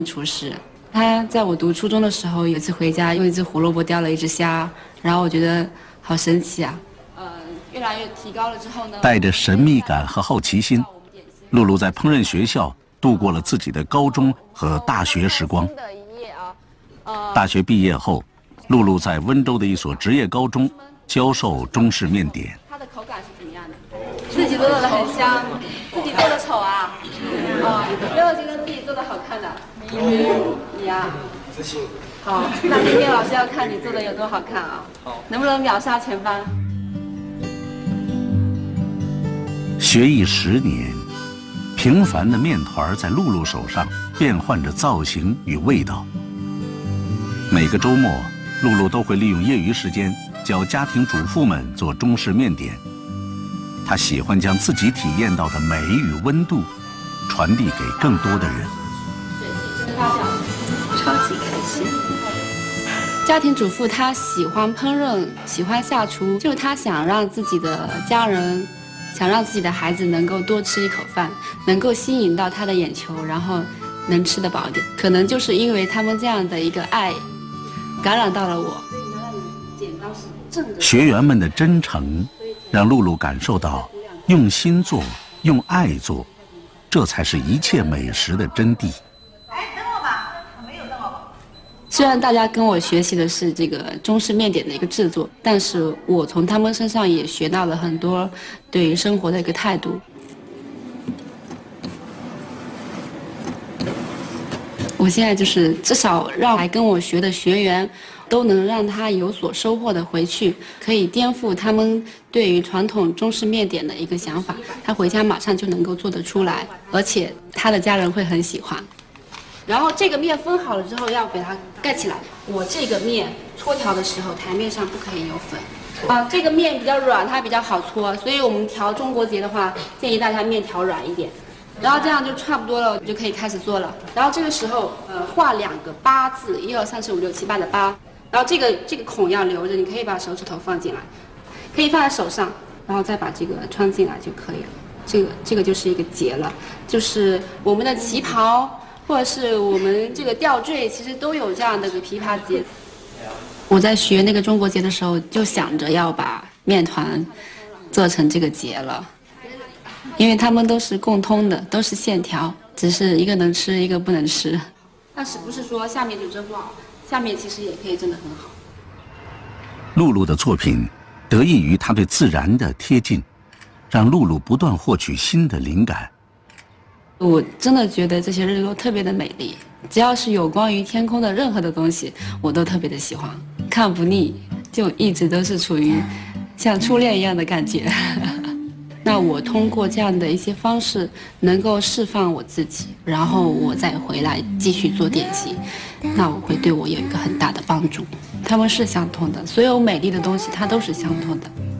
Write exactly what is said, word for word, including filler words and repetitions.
厨师。他在我读初中的时候，有一次回家用一只胡萝卜雕了一只虾，然后我觉得好神奇啊。呃，越来越提高了之后呢， 带着神秘感和好奇心，露露在烹饪学校度过了自己的高中和大学时光。大学毕业后，露露在温州的一所职业高中教授中式面点。 它的口感是怎么样的？自己做的很香，自己做的丑啊？啊，没有觉得自己做的好看的。你呀、啊，好，那今天老师要看你做的有多好看啊？好，能不能秒杀全班？ 学艺十年，平凡的面团在露露手上变换着造型与味道。每个周末，露露都会利用业余时间教家庭主妇们做中式面点。她喜欢将自己体验到的美与温度传递给更多的人。 水气蒸发掉，超级开心。家庭主妇她喜欢烹饪，喜欢下厨，就是她想让自己的家人，想让自己的孩子能够多吃一口饭，能够吸引到她的眼球，然后能吃得饱一点。可能就是因为他们这样的一个爱，感染到了我。 学员们的真诚，让露露感受到用心做、用爱做，这才是一切美食的真谛。 虽然大家跟我学习的是这个中式面点的一个制作，但是我从他们身上也学到了很多对于生活的一个态度。我现在就是至少让来跟我学的学员都能让他有所收获的回去，可以颠覆他们对于传统中式面点的一个想法，他回家马上就能够做得出来，而且他的家人会很喜欢。然后这个面分好了之后要给它盖起来。我这个面搓调的时候，台面上不可以有粉。啊，这个面比较软，它比较好搓，所以我们调中国结的话，建议大家面调软一点。然后这样就差不多了，就可以开始做了。然后这个时候，呃，画两个八字，一二三四五六七八的八。然后这个这个孔要留着，你可以把手指头放进来，可以放在手上，然后再把这个穿进来就可以了。这个这个就是一个结了，就是我们的旗袍或者是我们这个吊坠，其实都有这样的一个琵琶结。我在学那个中国结的时候，就想着要把面团做成这个结了。因为它们都是共通的，都是线条，只是一个能吃，一个不能吃。但是不是说下面就蒸不好，下面其实也可以蒸得很好。 露露的作品得益于她对自然的贴近，让露露不断获取新的灵感。 我真的觉得这些日落特别的美丽，只要是有关于天空的任何的东西，我都特别的喜欢，看不腻，就一直都是处于像初恋一样的感觉。那我通过这样的一些方式，能够释放我自己，然后我再回来继续做点心，那我会对我有一个很大的帮助。它们是相通的，所有美丽的东西它都是相通的。